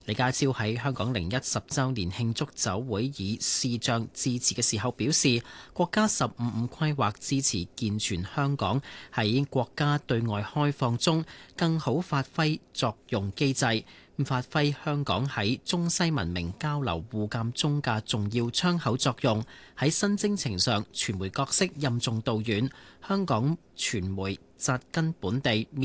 李家超喺香港0110週年慶祝酒會以視像致辭嘅時候表示，國家15+5規劃支持健全香港喺國家對外開放中更好發揮作用機制，發揮香港喺中西文明交流互鑑中嘅重要窗口作用。喺新征程上，傳媒角色任重道遠，香港傳媒扎根本地。